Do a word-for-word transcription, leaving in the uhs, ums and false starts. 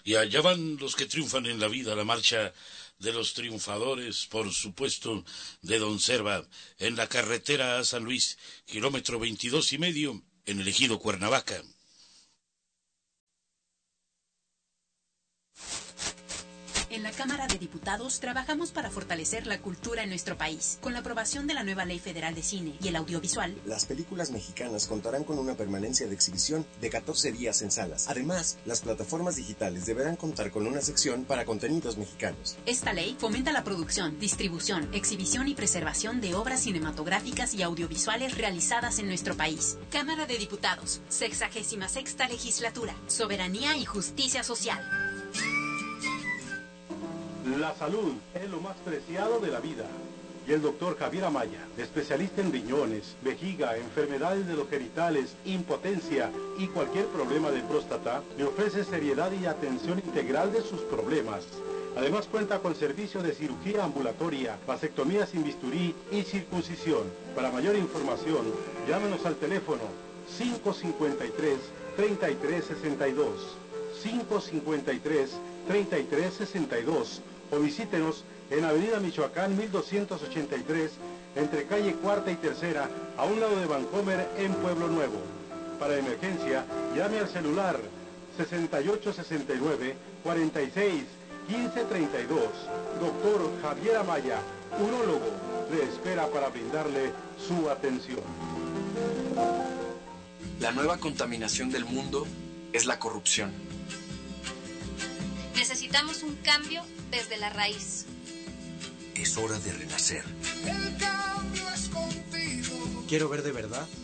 Y allá van los que triunfan en la vida, la marcha de los triunfadores, por supuesto, de Don Serva, en la carretera a San Luis, kilómetro veintidós y medio, en el ejido Cuernavaca. En la Cámara de Diputados trabajamos para fortalecer la cultura en nuestro país. Con la aprobación de la nueva Ley Federal de Cine y el Audiovisual, las películas mexicanas contarán con una permanencia de exhibición de catorce días en salas. Además, las plataformas digitales deberán contar con una sección para contenidos mexicanos. Esta ley fomenta la producción, distribución, exhibición y preservación de obras cinematográficas y audiovisuales realizadas en nuestro país. Cámara de Diputados, sexagésima sexta legislatura, soberanía y justicia social. La salud es lo más preciado de la vida. Y el doctor Javier Amaya, especialista en riñones, vejiga, enfermedades de los genitales, impotencia y cualquier problema de próstata, le ofrece seriedad y atención integral de sus problemas. Además cuenta con servicio de cirugía ambulatoria, vasectomía sin bisturí y circuncisión. Para mayor información, llámenos al teléfono cinco cinco tres, treinta y tres sesenta y dos, cinco cinco tres, treinta y tres sesenta y dos, o visítenos en Avenida Michoacán mil doscientos ochenta y tres, entre calle Cuarta y Tercera, a un lado de Vancomer, en Pueblo Nuevo. Para emergencia, llame al celular sesenta y ocho sesenta y nueve, cuarenta y seis, quince treinta y dos. Doctor Javier Amaya, urólogo, le espera para brindarle su atención. La nueva contaminación del mundo es la corrupción. Necesitamos un cambio desde la raíz. Es hora de renacer. El cambio es contigo. Quiero ver de verdad